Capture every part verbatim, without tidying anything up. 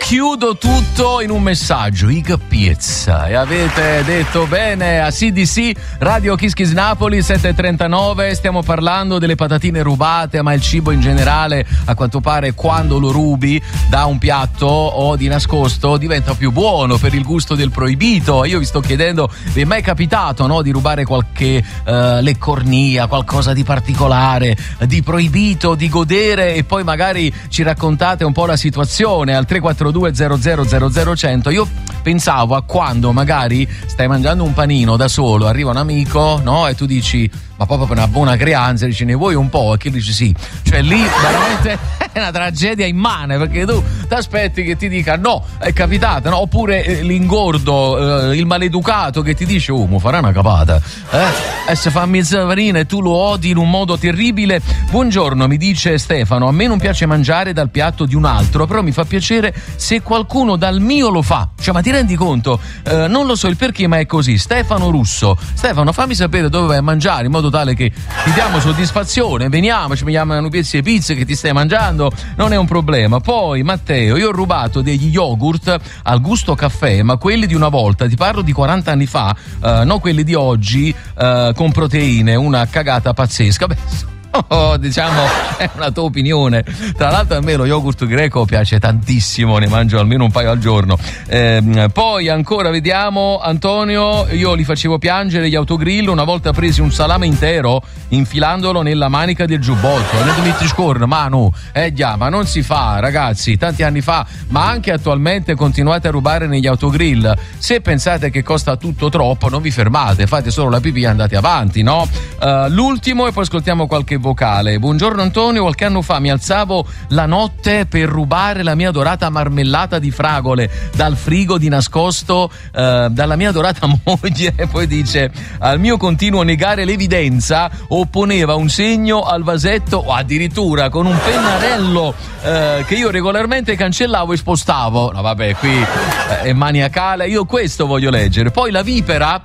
chiudo tutto in un messaggio, i capiezza, e avete detto bene. A C D C Radio Kiss Kiss Napoli sette e trentanove, stiamo parlando delle patatine rubate, ma il cibo in generale, a quanto pare, quando lo rubi da un piatto o di nascosto diventa più buono per il gusto del proibito. Io vi sto chiedendo, vi è mai capitato, no, di rubare qualche uh, leccornia, qualcosa di particolare, di proibito, di godere, e poi magari ci raccontate un po' la situazione al tre quattro due zero zero zero zero cento. Io pensavo a quando magari stai mangiando un panino da solo, arriva un amico, no, e tu dici ma proprio per una buona creanza, dici ne vuoi un po', e che dici sì, cioè lì veramente è una tragedia immane, perché tu ti aspetti che ti dica no, è capitato, no? Oppure eh, l'ingordo, eh, il maleducato che ti dice oh, mo farà una capata, eh? E se fa mezza farina e tu lo odi in un modo terribile. Buongiorno, mi dice Stefano, a me non piace mangiare dal piatto di un altro, però mi fa piacere se qualcuno dal mio lo fa. Cioè, ma ti rendi conto? Eh, non lo so il perché, ma è così. Stefano Russo, Stefano, fammi sapere dove vai a mangiare, in modo tale che ti diamo soddisfazione, veniamo, ci mangiamo una pezzi di pizza che ti stai mangiando, non è un problema. Poi Matteo, io ho rubato degli yogurt al gusto caffè, ma quelli di una volta, ti parlo di quaranta anni fa, eh, non quelli di oggi, eh, con proteine, una cagata pazzesca. Beh, Oh, diciamo è una tua opinione. Tra l'altro a me lo yogurt greco piace tantissimo, ne mangio almeno un paio al giorno. Eh, poi ancora vediamo Antonio, io li facevo piangere gli autogrill, una volta presi un salame intero infilandolo nella manica del giubbotto, ne metti scorno, mano, eh già, ma non si fa, ragazzi, tanti anni fa, ma anche attualmente continuate a rubare negli autogrill. Se pensate che costa tutto troppo, non vi fermate, fate solo la pipì e andate avanti, no? Uh, l'ultimo, e poi ascoltiamo qualche vocale. Buongiorno Antonio, qualche anno fa mi alzavo la notte per rubare la mia dorata marmellata di fragole dal frigo di nascosto eh, dalla mia adorata moglie, e poi dice al mio continuo negare l'evidenza opponeva un segno al vasetto, o addirittura con un pennarello eh, che io regolarmente cancellavo e spostavo. No vabbè, qui eh, è maniacale, io questo voglio leggere. Poi la vipera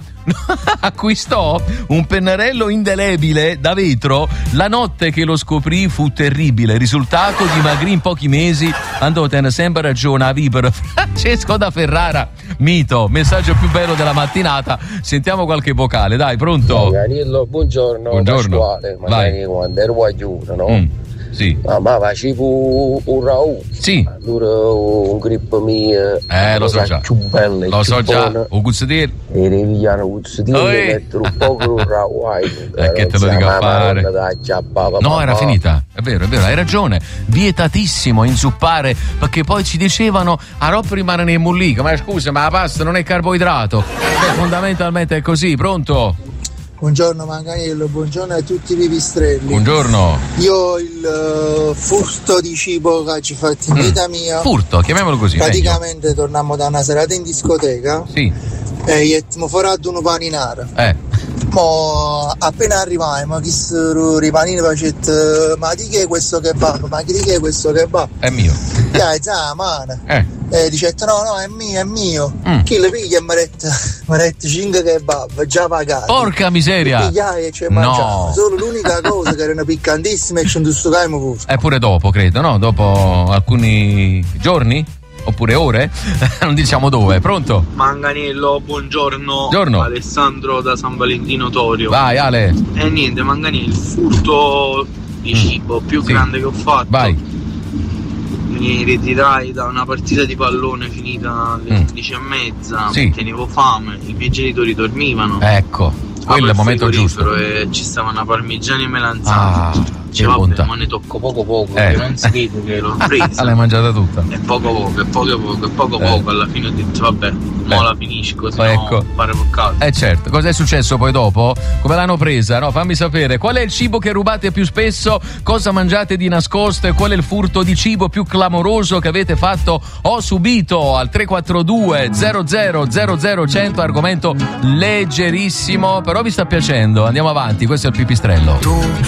acquistò un pennarello indelebile da vetro, la notte che lo scoprì fu terribile, risultato dimagrì in pochi mesi, andò tenere sempre ragione a vipera. Francesco da Ferrara, mito, messaggio più bello della mattinata. Sentiamo qualche vocale, dai, pronto? Danilo, buongiorno, buongiorno. Pasquale, magari quando ero a Giura, no? Mm. Sì. Ma, ma facevo un raù. Sì. Allora un grip mio. Eh, lo so già. Più belle, lo so già. Un guzzatino. E rivigliano guzzatino, mettere un po' con un raù. Eh, che te lo dico a fare? No, era finita. È vero, è vero, hai ragione. Vietatissimo inzuppare, perché poi ci dicevano a roba rimane nei mullica. Ma scusa, ma la pasta non è carboidrato. Beh, fondamentalmente è così. Pronto? Buongiorno Manganiello, buongiorno a tutti i pipistrelli. Buongiorno. Io il uh, furto di cibo che ci fatti in vita mia. Furto, chiamiamolo così. Praticamente meglio. Tornammo da una serata in discoteca. Sì. E gli abbiamo forato un paninaro. Eh. Mo appena arrivavamo, chi i panini facevano, ma di che è questo kebab? Ma di che è questo kebab? È mio. Dai, già, mano. Eh. E dice no, no, è mio, è mio. Mm. Chi le piglia e mi ha detto cinque kebab, già pagati. Porca miseria. E c'è no. mangiato. Solo l'unica cosa che erano piccantissime e ci stucavamo pure. È pure dopo, credo, no? Dopo alcuni giorni? Oppure ore? Non diciamo dove. Pronto? Manganiello, buongiorno. Buongiorno. Alessandro da San Valentino Torio. Vai Ale. E niente, Manganiello, il furto di mm. cibo più sì. grande che ho fatto. Vai. Mi ritirai da una partita di pallone finita alle undici mm. e mezza. Sì. Tenevo fame, i miei genitori dormivano. Ecco, quello è il momento giusto. E ci stavano parmigiani e melanzane. Ah. Cioè, vabbè, ma ne tocco poco poco, eh. perché non si vede che l'ho presa. L'hai mangiata tutta. E poco poco, e poco poco, e poco eh. poco. Alla fine ho detto vabbè, mo la finisco, se ecco. no fare peccato. Eh certo, cosa è successo poi dopo? Come l'hanno presa? No, fammi sapere. Qual è il cibo che rubate più spesso? Cosa mangiate di nascosto? E qual è il furto di cibo più clamoroso che avete fatto o subito? Al tre quattro due zero zero zero zero cento, argomento leggerissimo, però vi sta piacendo. Andiamo avanti, questo è il pipistrello.